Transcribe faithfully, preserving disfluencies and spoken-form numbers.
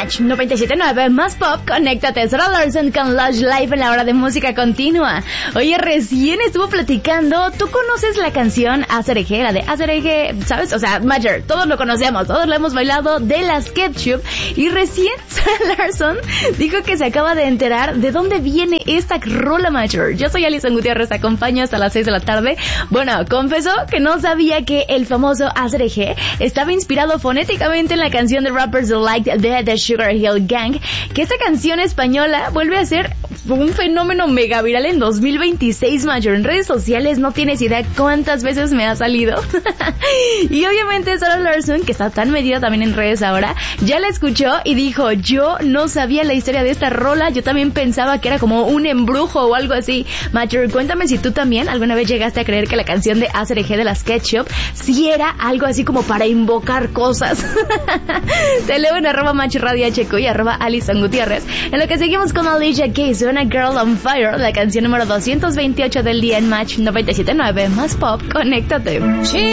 Match noventa y siete punto nueve más pop, conéctate. Sarah Larson con Lush Live en la hora de música continua. Oye, recién estuvo platicando. ¿Tú conoces la canción Azareje? La de Azareje, ¿sabes? O sea, Major, todos lo conocemos, todos lo hemos bailado, de las Ketchup. Y recién Sarah Larson dijo que se acaba de enterar de dónde viene esta rola, Major. Yo soy Alison Gutiérrez, te acompaño hasta las seis de la tarde. Bueno, confesó que no sabía que el famoso Azareje estaba inspirado fonéticamente en la canción de Rappers Delight de The Sugar Hill Gang, que esta canción española vuelve a ser un fenómeno mega viral en dos mil veintiséis, Major. En redes sociales no tienes idea cuántas veces me ha salido. Y obviamente Sarah Larson, que está tan medida también en redes ahora, ya la escuchó y dijo: yo no sabía la historia de esta rola, yo también pensaba que era como un embrujo o algo así. Major, cuéntame si tú también alguna vez llegaste a creer que la canción de Azareje de las Ketchup si era algo así como para invocar cosas. Te leo en arroba Match Radio H Q y arroba Alison Gutiérrez. En lo que seguimos con Alicia Keys, una Girl on Fire, la canción número doscientos veintiocho del día en Match noventa y siete punto nueve más pop, conéctate.